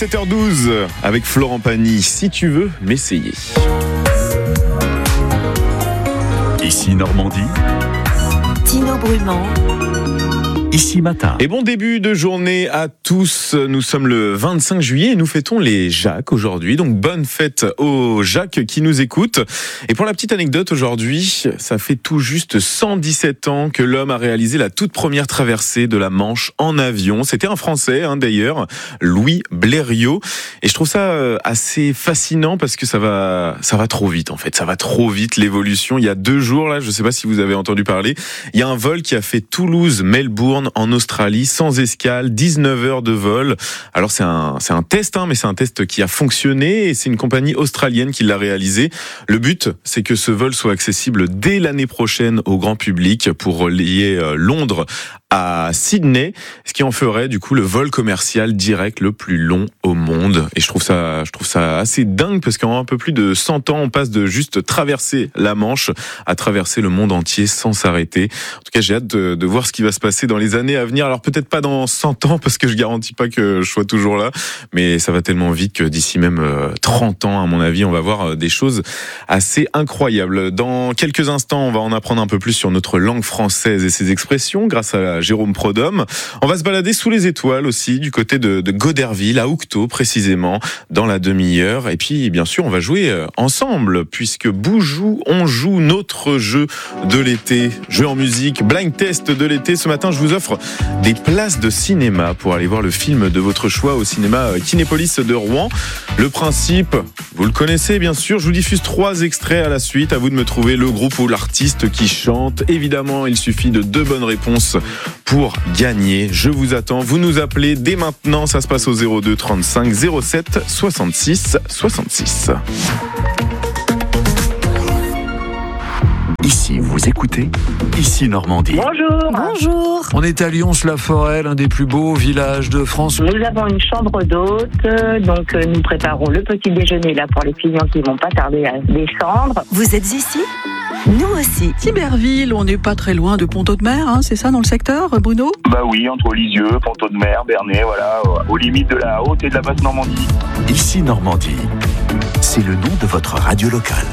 7h12 avec Florent Pagny, si tu veux m'essayer. Ici Normandie, Tino Brumand. Ici Matin. Et bon début de journée à tous. Nous sommes le 25 juillet et nous fêtons les Jacques aujourd'hui. Donc bonne fête aux Jacques qui nous écoutent. Et pour la petite anecdote aujourd'hui, ça fait tout juste 117 ans que l'homme a réalisé la toute première traversée de la Manche en avion. C'était un Français d'ailleurs, Louis Blériot. Et je trouve ça assez fascinant parce que ça va trop vite en fait. Ça va trop vite l'évolution. Il y a 2 jours là, je ne sais pas si vous avez entendu parler, il y a un vol qui a fait Toulouse-Melbourne en Australie, sans escale, 19 heures de vol. Alors c'est un test, mais c'est un test qui a fonctionné et c'est une compagnie australienne qui l'a réalisé. Le but, c'est que ce vol soit accessible dès l'année prochaine au grand public pour relier Londres à Sydney, ce qui en ferait du coup le vol commercial direct le plus long au monde. Et je trouve ça assez dingue parce qu'en un peu plus de 100 ans, on passe de juste traverser la Manche à traverser le monde entier sans s'arrêter. En tout cas, j'ai hâte de voir ce qui va se passer dans les années à venir. Alors peut-être pas dans 100 ans parce que je garantis pas que je sois toujours là, mais ça va tellement vite que d'ici même 30 ans, à mon avis, on va voir des choses assez incroyables. Dans quelques instants, on va en apprendre un peu plus sur notre langue française et ses expressions grâce à Jérôme Prodhomme. On va se balader sous les étoiles aussi, du côté de Goderville, à Oucto précisément, dans la demi-heure. Et puis, bien sûr, on va jouer ensemble, puisque Boujou, on joue notre jeu de l'été, jeu en musique, blind test de l'été. Ce matin, je vous offre des places de cinéma pour aller voir le film de votre choix au cinéma Kinépolis de Rouen. Le principe, vous le connaissez bien sûr, je vous diffuse 3 extraits à la suite. À vous de me trouver le groupe ou l'artiste qui chante. Évidemment, il suffit de 2 bonnes réponses pour gagner. Je vous attends, vous nous appelez dès maintenant, ça se passe au 02 35 07 66 66. Ici vous écoutez, Ici Normandie. Bonjour. On est à Lyons-la-Forêt, l'un des plus beaux villages de France. Nous avons une chambre d'hôte, donc nous préparons le petit déjeuner là pour les clients qui vont pas tarder à descendre. Vous êtes ici ? Nous aussi. Tiberville, on n'est pas très loin de Pontaud-de-Mer, c'est ça dans le secteur, Bruno ? Bah oui, entre Lisieux, Pontaud-de-Mer, Bernay, voilà, aux limites de la haute et de la basse Normandie. Ici Normandie, c'est le nom de votre radio locale.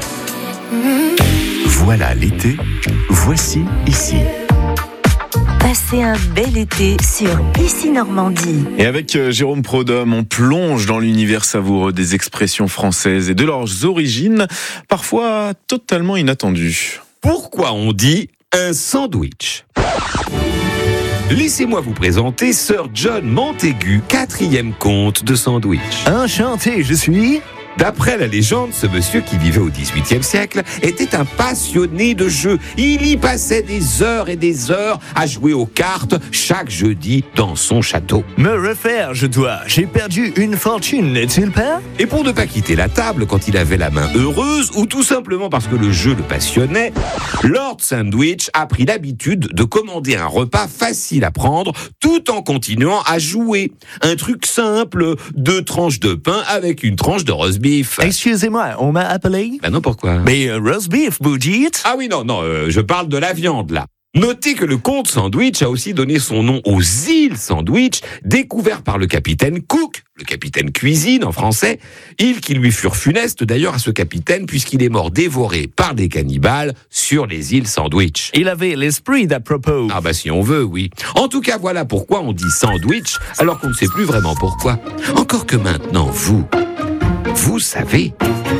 Voilà l'été, voici Ici. Passez un bel été sur Ici Normandie. Et avec Jérôme Prodhomme, on plonge dans l'univers savoureux des expressions françaises et de leurs origines, parfois totalement inattendues. Pourquoi on dit un sandwich ? Laissez-moi vous présenter Sir John Montaigu, 4e comte de Sandwich. Enchanté, je suis... D'après la légende, ce monsieur qui vivait au XVIIIe siècle était un passionné de jeux. Il y passait des heures et des heures à jouer aux cartes chaque jeudi dans son château. Me refaire, je dois. J'ai perdu une fortune, n'est-il pas ? Et pour ne pas quitter la table quand il avait la main heureuse, ou tout simplement parce que le jeu le passionnait, Lord Sandwich a pris l'habitude de commander un repas facile à prendre tout en continuant à jouer. Un truc simple, 2 tranches de pain avec une tranche de roast beef. Excusez-moi, on m'a appelé ? Ben non, pourquoi ? Mais roast beef, vous dites ? Ah oui, non, je parle de la viande, là. Notez que le comte Sandwich a aussi donné son nom aux îles Sandwich, découvertes par le capitaine Cook, le capitaine cuisine en français, îles qui lui furent funestes d'ailleurs à ce capitaine puisqu'il est mort dévoré par des cannibales sur les îles Sandwich. Il avait l'esprit d'à propos. Ah bah si on veut, oui. En tout cas, voilà pourquoi on dit sandwich alors qu'on ne sait plus vraiment pourquoi. Encore que maintenant, vous savez.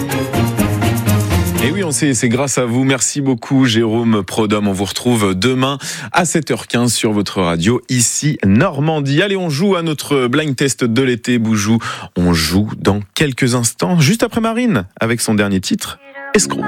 Et oui, on sait, c'est grâce à vous. Merci beaucoup, Jérôme Prodhomme. On vous retrouve demain à 7h15 sur votre radio, Ici Normandie. Allez, on joue à notre blind test de l'été, Boujou. On joue dans quelques instants, juste après Marine, avec son dernier titre, Escroc.